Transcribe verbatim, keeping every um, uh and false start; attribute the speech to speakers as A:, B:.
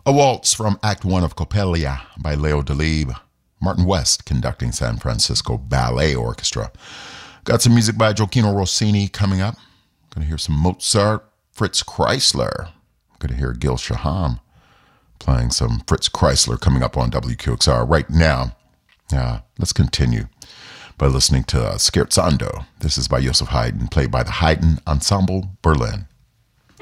A: A waltz from Act One of Coppelia by Leo Delibes. Martin West conducting San Francisco Ballet Orchestra. Got some music by Gioachino Rossini coming up. Going to hear some Mozart, Fritz Kreisler. Going to hear Gil Shaham playing some Fritz Kreisler coming up on W Q X R right now. Uh, let's continue by listening to uh, Scherzando. This is by Joseph Haydn, played by the Haydn Ensemble Berlin.